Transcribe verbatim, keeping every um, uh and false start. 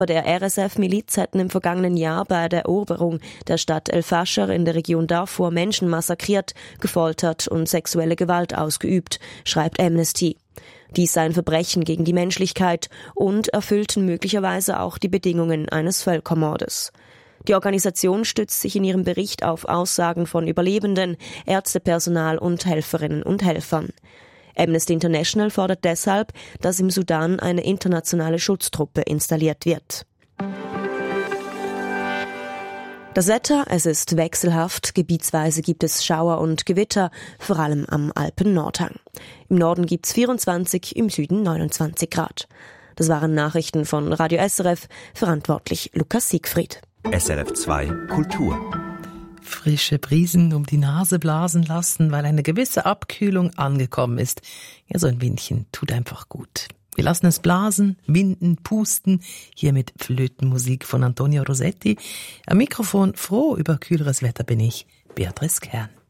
Der R S F-Miliz hätten im vergangenen Jahr bei der Eroberung der Stadt El Fasher in der Region Darfur Menschen massakriert, gefoltert und sexuelle Gewalt ausgeübt, schreibt Amnesty. Dies sei ein Verbrechen gegen die Menschlichkeit und erfüllten möglicherweise auch die Bedingungen eines Völkermordes. Die Organisation stützt sich in ihrem Bericht auf Aussagen von Überlebenden, Ärztepersonal und Helferinnen und Helfern. Amnesty International fordert deshalb, dass im Sudan eine internationale Schutztruppe installiert wird. Das Wetter, es ist wechselhaft, gebietsweise gibt es Schauer und Gewitter, vor allem am Alpen-Nordhang. Im Norden gibt's vierundzwanzig, im Süden neunundzwanzig Grad. Das waren Nachrichten von Radio S R F, verantwortlich Lukas Siegfried. S R F zwei Kultur. Frische Brisen um die Nase blasen lassen, weil eine gewisse Abkühlung angekommen ist. Ja, so ein Windchen tut einfach gut. Wir lassen es blasen, winden, pusten. Hier mit Flötenmusik von Antonio Rossetti. Am Mikrofon froh über kühleres Wetter bin ich, Beatrice Kern.